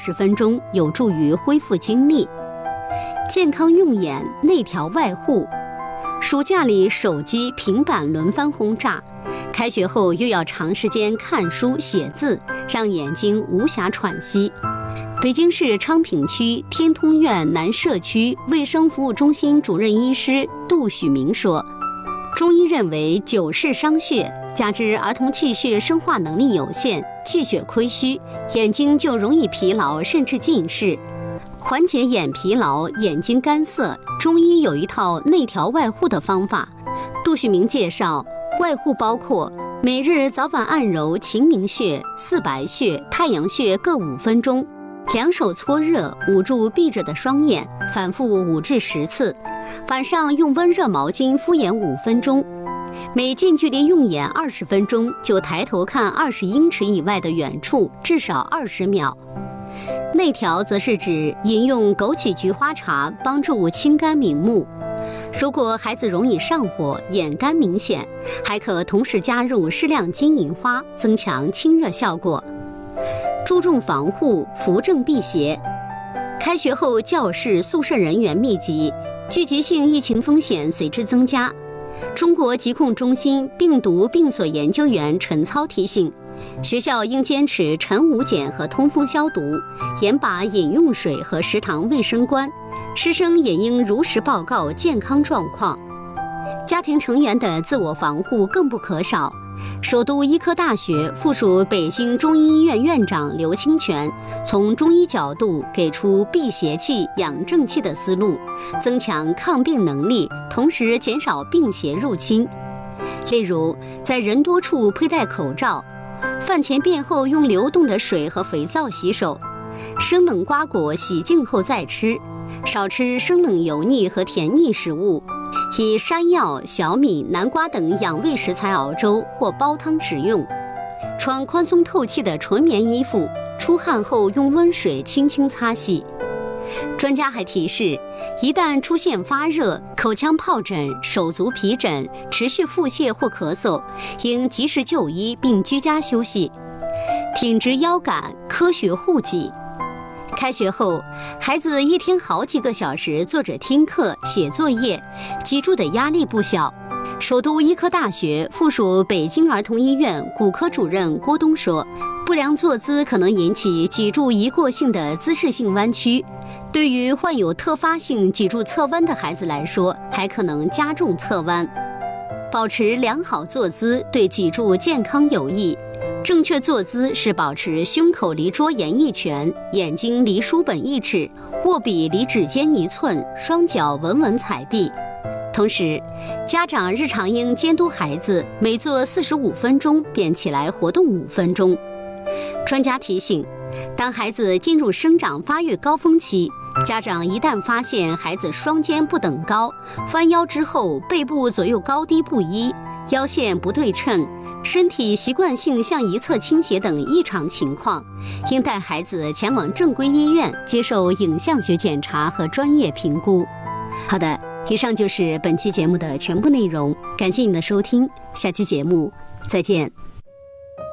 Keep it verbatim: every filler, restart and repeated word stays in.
十分钟，有助于恢复精力。健康用眼，内调外护。暑假里手机、平板轮番轰炸，开学后又要长时间看书写字，让眼睛无暇喘息。北京市昌平区天通苑南社区卫生服务中心主任医师杜许明说，中医认为久视伤血，加之儿童气血生化能力有限，气血亏虚，眼睛就容易疲劳甚至近视。缓解眼疲劳、眼睛干涩，中医有一套内调外护的方法。杜旭明介绍，外护包括每日早晚按揉晴明穴、四白穴、太阳穴各五分钟，两手搓热，捂住闭着的双眼，反复五至十次。晚上用温热毛巾敷眼五分钟。每近距离用眼二十分钟，就抬头看二十英尺以外的远处，至少二十秒。内调则是指饮用枸杞菊花茶，帮助清肝明目。如果孩子容易上火、眼干明显，还可同时加入适量金银花，增强清热效果。注重防护，扶正辟邪。开学后教室、宿舍人员密集，聚集性疫情风险随之增加。中国疾控中心病毒病所研究员陈操提醒，学校应坚持晨午检和通风消毒，严把饮用水和食堂卫生关。师生也应如实报告健康状况。家庭成员的自我防护更不可少。首都医科大学附属北京中医医院院长刘清泉从中医角度给出避邪气、养正气的思路，增强抗病能力，同时减少病邪入侵。例如，在人多处佩戴口罩，饭前便后用流动的水和肥皂洗手，生冷瓜果洗净后再吃，少吃生冷油腻和甜腻食物，以山药、小米、南瓜等养胃食材熬粥或煲汤食用。穿宽松透气的纯棉衣服，出汗后用温水轻轻擦洗。专家还提示，一旦出现发热、口腔疱疹、手足皮疹、持续腹泻或咳嗽，应及时就医并居家休息。挺直腰杆，科学护脊。开学后，孩子一天好几个小时坐着听课、写作业，脊柱的压力不小。首都医科大学附属北京儿童医院骨科主任郭东说，不良坐姿可能引起脊柱一过性的姿势性弯曲，对于患有特发性脊柱侧弯的孩子来说，还可能加重侧弯。保持良好坐姿对脊柱健康有益。正确坐姿是保持胸口离桌沿一拳，眼睛离书本一尺，握笔离指尖一寸，双脚稳稳踩地。同时，家长日常应监督孩子每坐四十五分钟便起来活动五分钟。专家提醒，当孩子进入生长发育高峰期，家长一旦发现孩子双肩不等高、弯腰之后背部左右高低不一、腰线不对称、身体习惯性向一侧倾斜等异常情况，应带孩子前往正规医院接受影像学检查和专业评估。好的，以上就是本期节目的全部内容，感谢您的收听，下期节目再见。